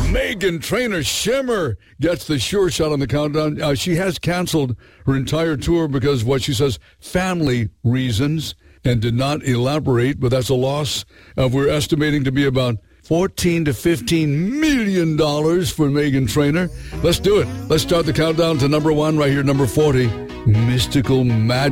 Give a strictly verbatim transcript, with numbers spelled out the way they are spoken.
Meghan Trainor Shimmer gets the sure shot on the countdown. Uh, she has canceled her entire tour because of what she says, family reasons, and did not elaborate, but that's a loss of, we're estimating to be about fourteen to fifteen million dollars for Meghan Trainor. Let's do it. Let's start the countdown to number one right here, number forty, Mystical Magic.